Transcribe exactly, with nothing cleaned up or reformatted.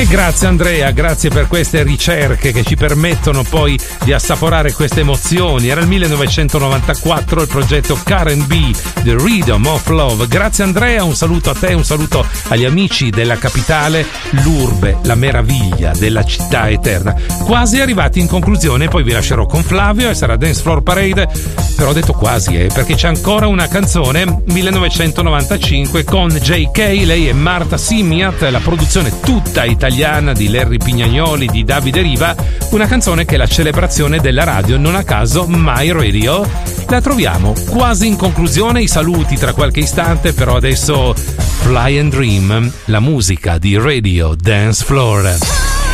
grazie Andrea, grazie per queste ricerche che ci permettono poi di assaporare queste emozioni. Era il millenovecentonovantaquattro, il progetto K and B, The Rhythm of Love. Grazie Andrea, un saluto a te, un saluto agli amici della capitale, l'urbe, la meraviglia della città eterna. Quasi arrivati in conclusione, poi vi lascerò con Flavio e sarà Dance Floor Parade, però ho detto quasi, eh, perché c'è ancora una canzone, millenovecentonovantacinque, con J K, lei è Marta Simiat, la produzione tutta italiana di Larry Pignagnoli, di Davide Riva, una canzone che è la celebrazione della radio, non a caso My Radio. La troviamo quasi in conclusione, i saluti tra qualche istante, però adesso Fly and Dream, la musica di Radio Dance Floor.